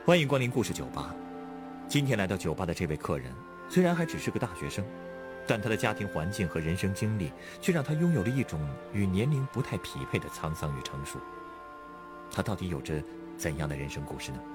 欢迎光临故事酒吧。今天来到酒吧的这位客人，虽然还只是个大学生，但他的家庭环境和人生经历却让他拥有了一种与年龄不太匹配的沧桑与成熟。他到底有着怎样的人生故事呢？